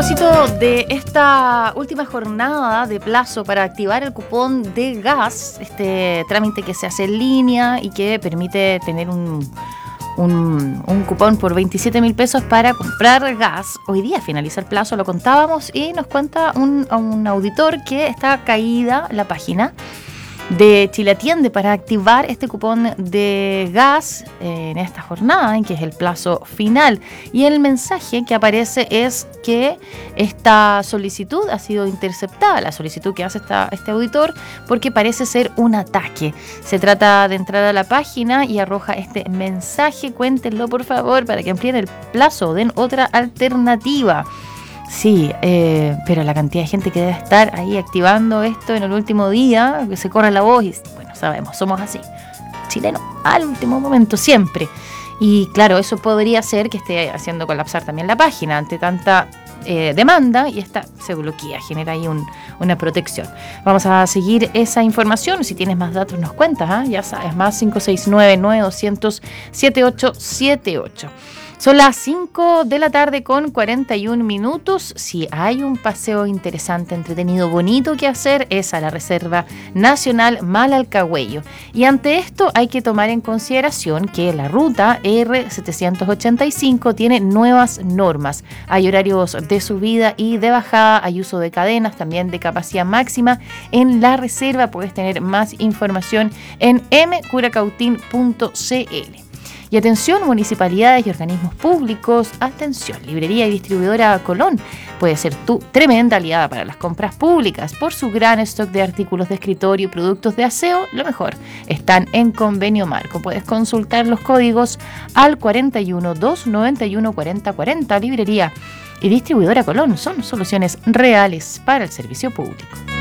propósito de esta última jornada de plazo para activar el cupón de gas, este trámite que se hace en línea y que permite tener un cupón por 27.000 pesos para comprar gas. Hoy día finaliza el plazo, lo contábamos, y nos cuenta un auditor que está caída la página de Chile Atiende para activar este cupón de gas en esta jornada, en que es el plazo final. Y el mensaje que aparece es que esta solicitud ha sido interceptada, la solicitud que hace este auditor, porque parece ser un ataque. Se trata de entrar a la página y arroja este mensaje: cuéntenlo por favor para que amplíen el plazo o den otra alternativa. Sí, pero la cantidad de gente que debe estar ahí activando esto en el último día, que se corre la voz, y bueno, sabemos, somos así, chilenos, al último momento, siempre. Y claro, eso podría ser que esté haciendo colapsar también la página ante tanta demanda, y esta se bloquea, genera ahí una protección. Vamos a seguir esa información. Si tienes más datos nos cuentas, ya sabes, más 569-9200-7878. Son las 5 de la tarde con 41 minutos. Si hay un paseo interesante, entretenido, bonito que hacer, es a la Reserva Nacional Malalcahuello. Y ante esto hay que tomar en consideración que la ruta R785 tiene nuevas normas. Hay horarios de subida y de bajada, hay uso de cadenas, también de capacidad máxima en la reserva. Puedes tener más información en mcuracautín.cl. Y atención, municipalidades y organismos públicos, atención, librería y distribuidora Colón puede ser tu tremenda aliada para las compras públicas. Por su gran stock de artículos de escritorio y productos de aseo, lo mejor, están en convenio marco. Puedes consultar los códigos al 41 291 40 40. Librería y distribuidora Colón son soluciones reales para el servicio público.